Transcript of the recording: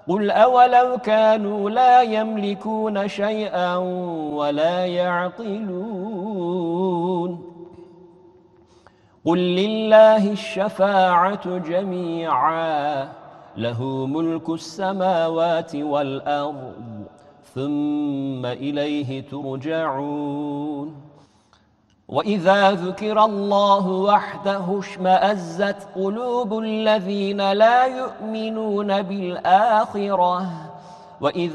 قل أولو كانوا لا يملكون شيئا ولا يعقلون قل لله الشفاعة جميعا له ملك السماوات والأرض ثم إليه ترجعون وإذا ذكر الله وحده اشمأزت قلوب الذين لا يؤمنون بالآخرة وإذا